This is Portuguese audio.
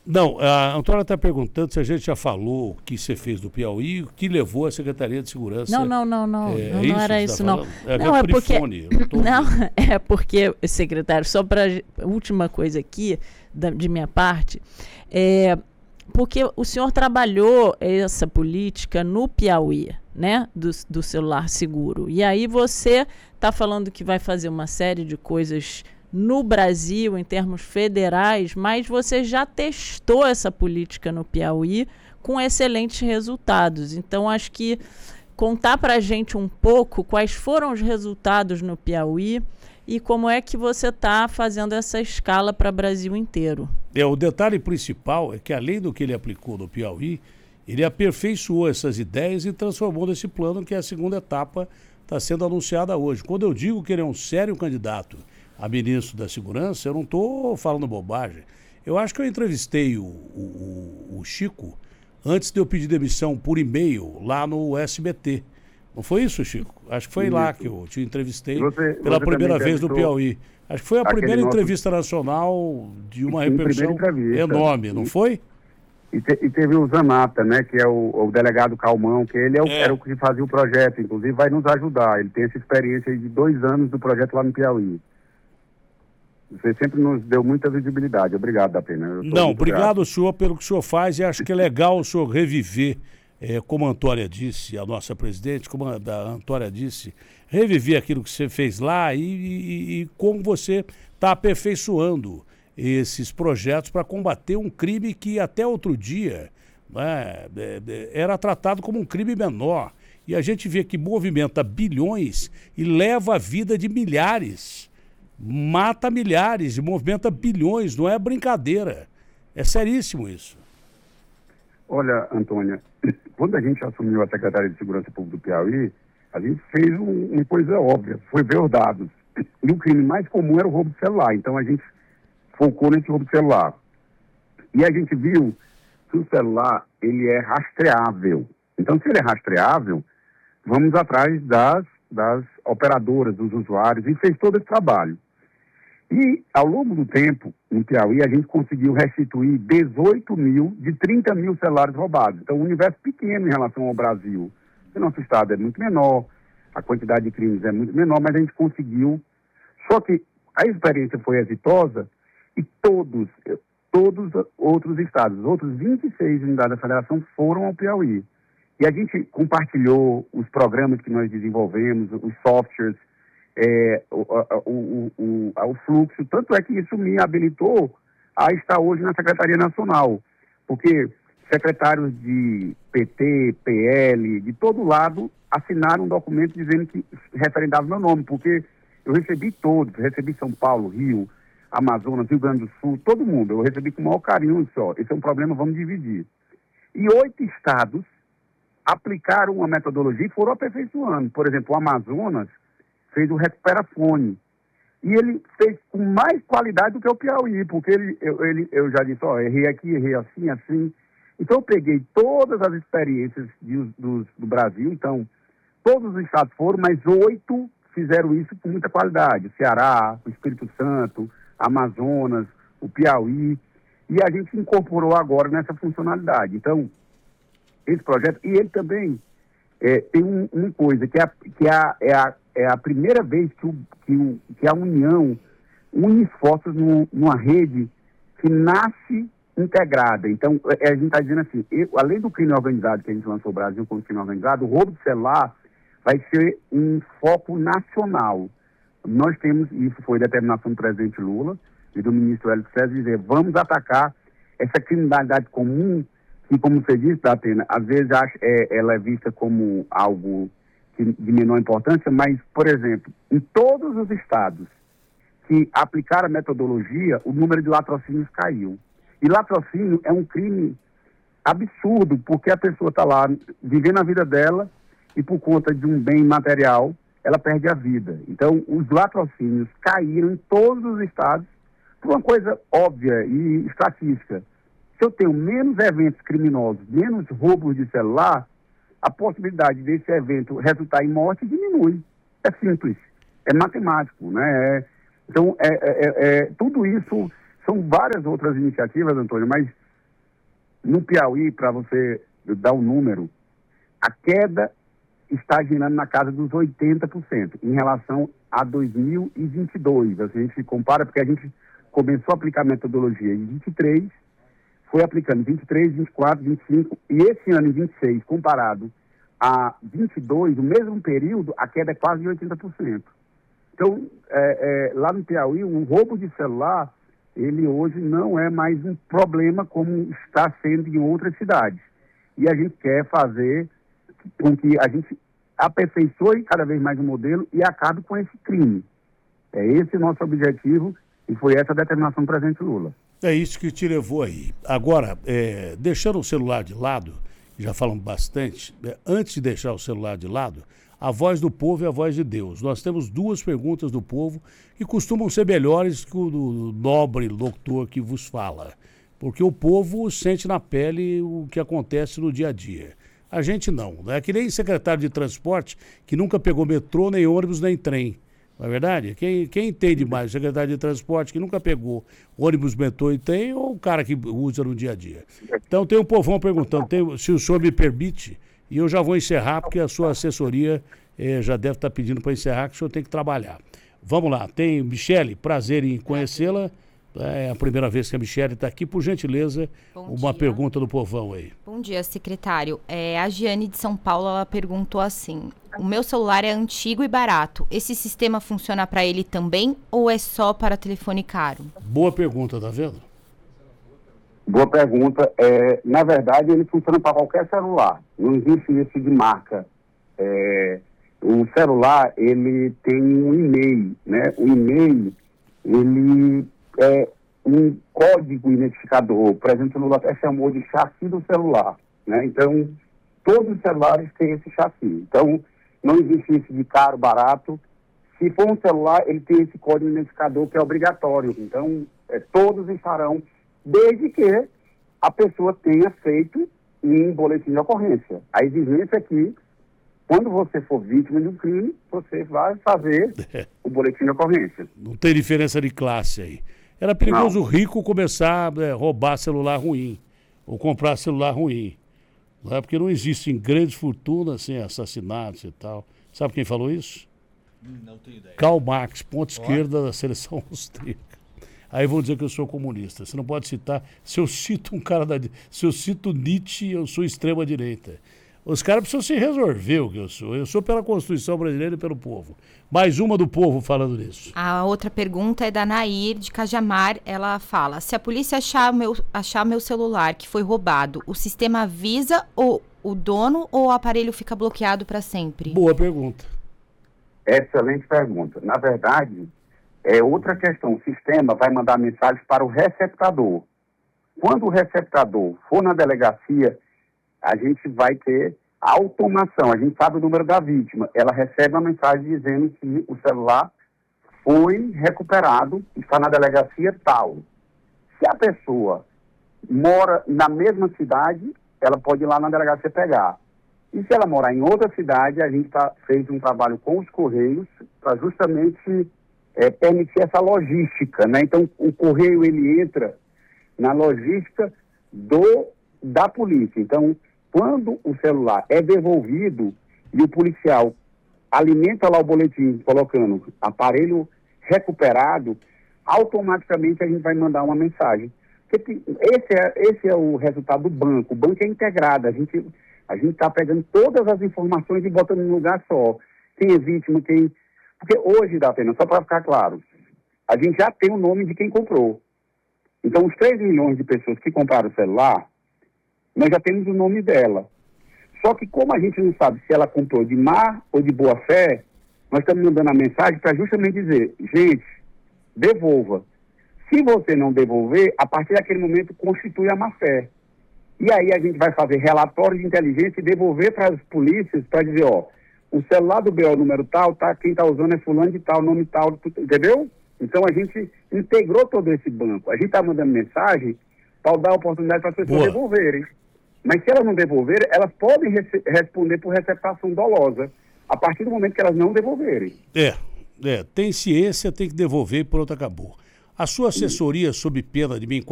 Não, a Antônia está perguntando se a gente já falou o que você fez do Piauí, o que levou a Secretaria de Segurança. Não, não, não, não, É não, isso não que era você isso, tá não. falando? É Não, é porque, Prifone, eu não tô não, ouvindo. é porque, secretário, só para última coisa aqui, de minha parte, porque o senhor trabalhou essa política no Piauí, né, do celular seguro. E aí você está falando que vai fazer uma série de coisas no Brasil, em termos federais, mas você já testou essa política no Piauí com excelentes resultados. Então, acho que contar para a gente um pouco quais foram os resultados no Piauí e como é que você está fazendo essa escala para o Brasil inteiro. O detalhe principal é que, além do que ele aplicou no Piauí, ele aperfeiçoou essas ideias e transformou nesse plano que é a segunda etapa está sendo anunciada hoje. Quando eu digo que ele é um sério candidato a ministro da Segurança, eu não estou falando bobagem. Eu acho que eu entrevistei o Chico antes de eu pedir demissão por e-mail lá no SBT. Não foi isso, Chico? Acho que foi Isso. lá que eu te entrevistei pela você primeira vez no Piauí. Acho que foi a primeira entrevista nacional de uma repercussão enorme, não foi? E teve o Zanata, né, que é o delegado Calmão, que ele era o que fazia o projeto, inclusive vai nos ajudar. Ele tem essa experiência de 2 anos do projeto lá no Piauí. Você sempre nos deu muita visibilidade. Obrigado, Dapena. Não, obrigado ao senhor pelo que o senhor faz e acho que é legal o senhor reviver, como a Antônia disse, a nossa presidente, como a Antônia disse, reviver aquilo que você fez lá e como você está aperfeiçoando esses projetos para combater um crime que até outro dia, né, era tratado como um crime menor. E a gente vê que movimenta bilhões e leva a vida de milhares. Mata milhares e movimenta bilhões, não é brincadeira. É seríssimo isso. Olha, Antônia, quando a gente assumiu a Secretaria de Segurança Pública do Piauí, a gente fez uma coisa óbvia, foi ver os dados. E o crime mais comum era o roubo de celular, então a gente focou nesse roubo de celular. E a gente viu que o celular, ele é rastreável. Então, se ele é rastreável, vamos atrás das operadoras, dos usuários, e fez todo esse trabalho. E, ao longo do tempo, no Piauí, a gente conseguiu restituir 18 mil de 30 mil celulares roubados. Então, um universo pequeno em relação ao Brasil. O nosso estado é muito menor, a quantidade de crimes é muito menor, mas a gente conseguiu. Só que a experiência foi exitosa e todos os outros estados, os outros 26 unidades da federação foram ao Piauí. E a gente compartilhou os programas que nós desenvolvemos, os softwares, o fluxo. Tanto é que isso me habilitou a estar hoje na Secretaria Nacional. Porque secretários de PT, PL, de todo lado, assinaram um documento dizendo que referendava meu nome. Porque eu recebi todos, recebi São Paulo, Rio, Amazonas, Rio Grande do Sul, todo mundo. Eu recebi com o maior carinho só. Esse é um problema, vamos dividir. E 8 estados aplicaram uma metodologia e foram aperfeiçoando. Por exemplo, o Amazonas fez o Recuperafone. E ele fez com mais qualidade do que o Piauí, porque eu já disse, errei aqui, errei assim, assim. Então eu peguei todas as experiências do Brasil, então todos os estados foram, mas 8 fizeram isso com muita qualidade. O Ceará, o Espírito Santo, Amazonas, o Piauí, e a gente incorporou agora nessa funcionalidade. Então, esse projeto, e ele também tem uma coisa, que é a primeira vez que a União une esforços numa rede que nasce integrada. Então, a gente está dizendo assim, além do crime organizado que a gente lançou o Brasil como crime organizado, o roubo de celular vai ser um foco nacional. Nós temos, isso foi determinação do presidente Lula e do ministro Hélio César, dizer, vamos atacar essa criminalidade comum que, como você disse, Datena, às vezes ela é vista como algo de menor importância, mas, por exemplo, em todos os estados que aplicaram a metodologia, o número de latrocínios caiu. E latrocínio é um crime absurdo, porque a pessoa está lá vivendo a vida dela e por conta de um bem material, ela perde a vida. Então, os latrocínios caíram em todos os estados por uma coisa óbvia e estatística. Se eu tenho menos eventos criminosos, menos roubos de celular, a possibilidade desse evento resultar em morte diminui. É simples, é matemático, né? Então, tudo isso, são várias outras iniciativas, Antônio, mas No Piauí, para você dar um número, a queda está girando na casa dos 80% em relação a 2022. A gente compara, porque a gente começou a aplicar a metodologia em 23, foi aplicando 23, 24, 25, e esse ano em 26, comparado a 22, no mesmo período, a queda é quase 80%. Então, lá no Piauí, o roubo de celular, ele hoje não é mais um problema como está sendo em outras cidades. E a gente quer fazer com que a gente aperfeiçoe cada vez mais o modelo e acabe com esse crime. É esse o nosso objetivo e foi essa a determinação do presidente Lula. É isso que te levou aí. Agora, deixando o celular de lado, já falamos bastante, antes de deixar o celular de lado, a voz do povo é a voz de Deus. Nós temos duas perguntas do povo que costumam ser melhores que o do nobre locutor que vos fala. Porque o povo sente na pele o que acontece no dia a dia. A gente não. É que nem secretário de transporte que nunca pegou metrô, nem ônibus, nem trem. Não é verdade? Quem entende mais, o secretário de transporte que nunca pegou ônibus, metrô e trem, ou o cara que usa no dia a dia? Então tem um povão perguntando, se o senhor me permite, e eu já vou encerrar, porque a sua assessoria já deve estar pedindo para encerrar, que o senhor tem que trabalhar. Vamos lá, tem Michele, prazer em conhecê-la. É a primeira vez que a Michele está aqui. Por gentileza, uma pergunta do povão aí. Bom dia, secretário. A Giane de São Paulo, ela perguntou assim: o meu celular é antigo e barato. Esse sistema funciona para ele também ou é só para telefone caro? Boa pergunta, tá vendo? Boa pergunta. Na verdade, ele funciona para qualquer celular. Não existe isso de marca. O celular, ele tem um e-mail, né? O e-mail, ele é um código identificador. O presidente Lula até chamou de chassi do celular, né? Então, todos os celulares têm esse chassi. Então, não existe isso de caro, barato. Se for um celular, ele tem esse código identificador que é obrigatório. Então, todos estarão, desde que a pessoa tenha feito um boletim de ocorrência. A exigência é que, quando você for vítima de um crime, você vai fazer o boletim de ocorrência. Não tem diferença de classe aí. Era perigoso o rico começar a roubar celular ruim, ou comprar celular ruim. Não é? Porque não existem grandes fortunas sem assassinatos e tal. Sabe quem falou isso? Não tenho ideia. Karl Marx, ponta esquerda da seleção austríaca. Aí vão dizer que eu sou comunista. Você não pode citar. Se eu cito um cara se eu cito Nietzsche, eu sou extrema-direita. Os caras precisam se resolver o que eu sou. Eu sou pela Constituição brasileira e pelo povo. Mais uma do povo falando nisso. A outra pergunta é da Nair, de Cajamar. Ela fala: se a polícia achar meu celular que foi roubado, o sistema avisa o dono ou o aparelho fica bloqueado para sempre? Boa pergunta. Excelente pergunta. Na verdade, é outra questão. O sistema vai mandar mensagem para o receptador. Quando o receptador for na delegacia, a gente vai ter automação. A gente sabe o número da vítima. Ela recebe uma mensagem dizendo que o celular foi recuperado, está na delegacia tal. Se a pessoa mora na mesma cidade, ela pode ir lá na delegacia pegar. E se ela morar em outra cidade, a gente fez um trabalho com os Correios para justamente permitir essa logística, né? Então, o Correio, ele entra na logística da polícia. Então, quando o celular é devolvido e o policial alimenta lá o boletim colocando aparelho recuperado, automaticamente a gente vai mandar uma mensagem. Esse é o resultado do banco. O banco é integrado. A gente está pegando todas as informações e botando em um lugar só. Quem é vítima, Porque hoje, Datena, só para ficar claro, a gente já tem o nome de quem comprou. Então, os 3 milhões de pessoas que compraram o celular, nós já temos o nome dela. Só que como a gente não sabe se ela comprou de má ou de boa fé, nós estamos mandando a mensagem para justamente dizer: gente, devolva. Se você não devolver, a partir daquele momento constitui a má fé. E aí a gente vai fazer relatório de inteligência e devolver para as polícias para dizer: ó, o celular do BO número tal, tá, quem está usando é fulano de tal, nome tal, entendeu? Então a gente integrou todo esse banco. A gente está mandando mensagem para dar a oportunidade para as pessoas devolverem. Mas se elas não devolverem, elas podem responder por receptação dolosa, a partir do momento que elas não devolverem. Tem ciência, tem que devolver e pronto, acabou. A sua assessoria, sob pena de mim